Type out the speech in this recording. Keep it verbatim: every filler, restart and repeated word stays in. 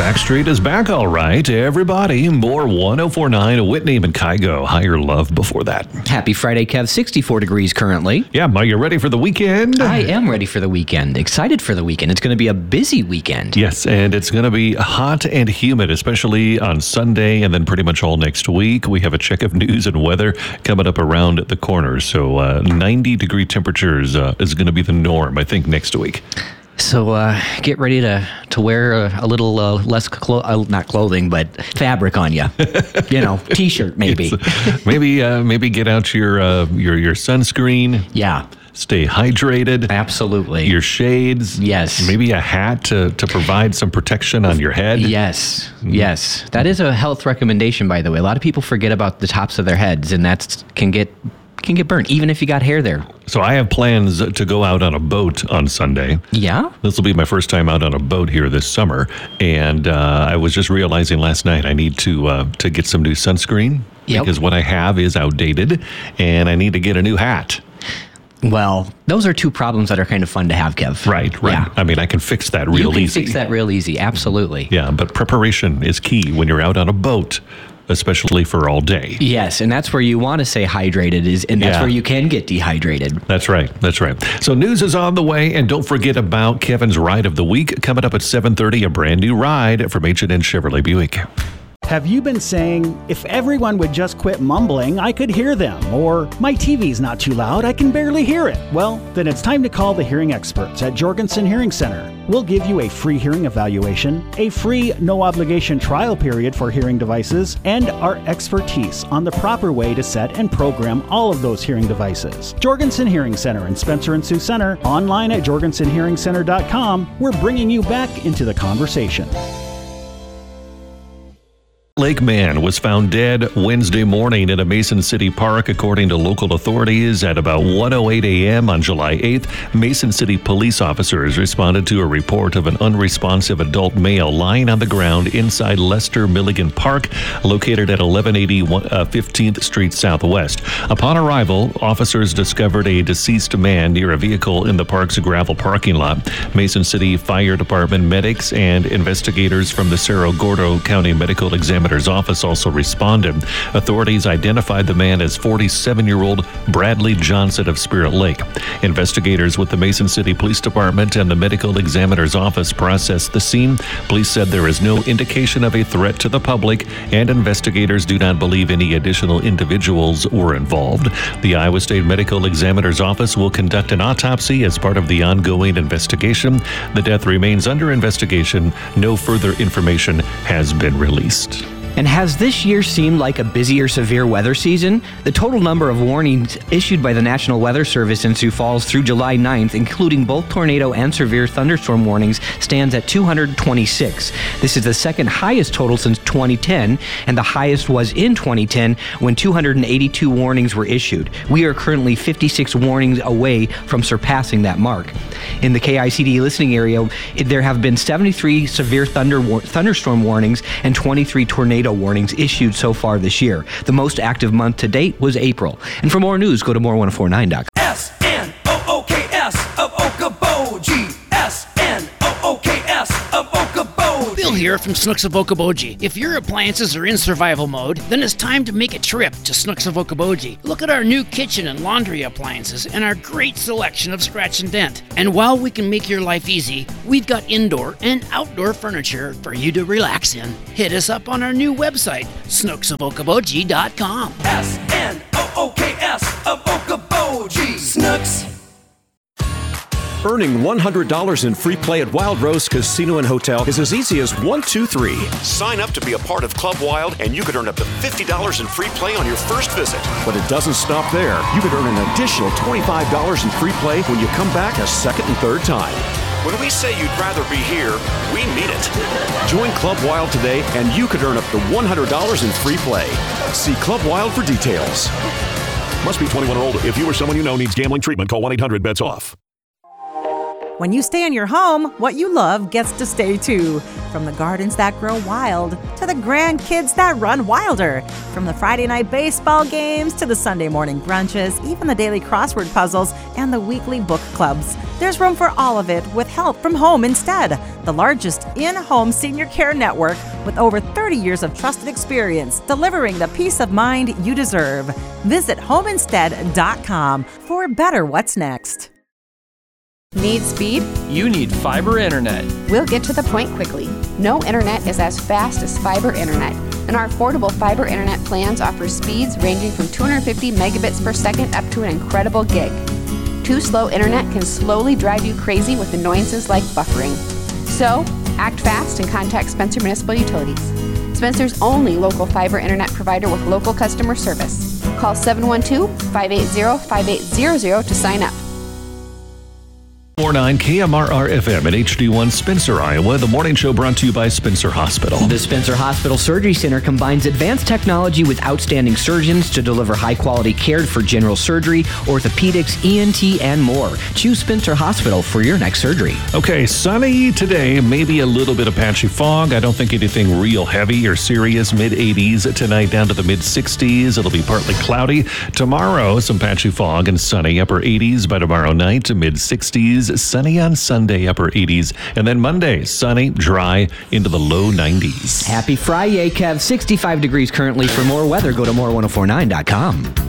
Backstreet is back, all right. Everybody, more one oh four point nine, Whitney and Kygo. Higher Love before that. Happy Friday, Kev. sixty-four degrees currently. Yeah, are you ready for the weekend? I am ready for the weekend. Excited for the weekend. It's going to be a busy weekend. Yes, and it's going to be hot and humid, especially on Sunday and then pretty much all next week. We have a check of news and weather coming up around the corner. So uh, ninety degree temperatures uh, is going to be the norm, I think, next week. So uh, get ready to, to wear a, a little uh, less, clo- uh, not clothing, but fabric on you. You know, T-shirt maybe. maybe uh, maybe get out your, uh, your, your sunscreen. Yeah. Stay hydrated. Absolutely. Your shades. Yes. Maybe a hat to, to provide some protection on your head. Yes. Yes. That is a health recommendation, by the way. A lot of people forget about the tops of their heads, and that can get can get burnt, even if you got hair there. So I have plans to go out on a boat on Sunday. Yeah? This will be my first time out on a boat here this summer. And uh, I was just realizing last night I need to uh, to get some new sunscreen. Yep. Because what I have is outdated, and I need to get a new hat. Well, those are two problems that are kind of fun to have, Kev. Right, right. Yeah. I mean, I can fix that real you can easy. fix that real easy, absolutely. Yeah, but preparation is key when you're out on a boat, especially for all day. Yes, and that's where you want to stay hydrated, is, and that's Yeah. where you can get dehydrated. That's right, that's right. So news is on the way, and don't forget about Kevin's Ride of the Week. Coming up at seven thirty, a brand new ride from H and N Chevrolet Buick. Have you been saying, if everyone would just quit mumbling, I could hear them? Or, my T V's not too loud, I can barely hear it? Well, then it's time to call the hearing experts at Jorgensen Hearing Center. We'll give you a free hearing evaluation, a free no-obligation trial period for hearing devices, and our expertise on the proper way to set and program all of those hearing devices. Jorgensen Hearing Center in Spencer and Sioux Center, online at jorgensen hearing center dot com. We're bringing you back into the conversation. Lake man was found dead Wednesday morning in a Mason City park, according to local authorities. At about one oh eight a.m. on July eighth, Mason City police officers responded to a report of an unresponsive adult male lying on the ground inside Lester Milligan Park, located at eleven eighty fifteenth Street Southwest. Upon arrival, officers discovered a deceased man near a vehicle in the park's gravel parking lot. Mason City Fire Department medics and investigators from the Cerro Gordo County Medical Examiner's office also responded. Authorities identified the man as forty-seven-year-old Bradley Johnson of Spirit Lake. Investigators with the Mason City Police Department and the Medical Examiner's office processed the scene. Police said there is no indication of a threat to the public, and investigators do not believe any additional individuals were involved. The Iowa State Medical Examiner's office will conduct an autopsy as part of the ongoing investigation. The death remains under investigation. No further information has been released. And has this year seemed like a busier severe weather season? The total number of warnings issued by the National Weather Service in Sioux Falls through July ninth, including both tornado and severe thunderstorm warnings, stands at two hundred twenty-six. This is the second highest total since twenty ten, and the highest was in twenty ten when two hundred eighty-two warnings were issued. We are currently fifty-six warnings away from surpassing that mark. In the K I C D listening area, there have been seventy-three severe thunder war- thunderstorm warnings and twenty-three tornado warnings issued so far this year. The most active month to date was April. And for more news, go to more one oh four nine dot com. S N O O K S of Okoboji. S N O O K S of Okoboji. Bill here from Snooks of Okoboji. If your appliances are in survival mode, then it's time to make a trip to Snooks of Okoboji. Look at our new kitchen and laundry appliances and our great selection of scratch and dent. And while we can make your life easy, we've got indoor and outdoor furniture for you to relax in. Hit us up on our new website, snooks of okoboji dot com. S N O O K S of Okoboji. Snooks. Earning one hundred dollars in free play at Wild Rose Casino and Hotel is as easy as one, two, three. Sign up to be a part of Club Wild, and you could earn up to fifty dollars in free play on your first visit. But it doesn't stop there. You could earn an additional twenty-five dollars in free play when you come back a second and third time. When we say you'd rather be here, we mean it. Join Club Wild today, and you could earn up to one hundred dollars in free play. See Club Wild for details. Must be twenty-one or older. If you or someone you know needs gambling treatment, call one eight hundred bets off. When you stay in your home, what you love gets to stay too. From the gardens that grow wild to the grandkids that run wilder. From the Friday night baseball games to the Sunday morning brunches, even the daily crossword puzzles and the weekly book clubs. There's room for all of it with help from Home Instead, the largest in-home senior care network with over thirty years of trusted experience delivering the peace of mind you deserve. Visit home instead dot com for better what's next. Need speed? You need fiber internet. We'll get to the point quickly. No internet is as fast as fiber internet, and our affordable fiber internet plans offer speeds ranging from two hundred fifty megabits per second up to an incredible gig. Too slow internet can slowly drive you crazy with annoyances like buffering. So, act fast and contact Spencer Municipal Utilities, Spencer's only local fiber internet provider with local customer service. Call seven one two, five eight zero, five eight zero zero to sign up. four nine K M R R F M at H D one Spencer, Iowa. The morning show brought to you by Spencer Hospital. The Spencer Hospital Surgery Center combines advanced technology with outstanding surgeons to deliver high-quality care for general surgery, orthopedics, E N T, and more. Choose Spencer Hospital for your next surgery. Okay, sunny today, maybe a little bit of patchy fog. I don't think anything real heavy or serious. mid eighties tonight, down to the mid sixties. It'll be partly cloudy. Tomorrow, some patchy fog and sunny, upper eighties by tomorrow night to mid sixties. Sunny on Sunday, upper eighties. And then Monday, sunny, dry, into the low nineties. Happy Friday, Kev. sixty-five degrees currently. For more weather, go to more ten forty-nine dot com.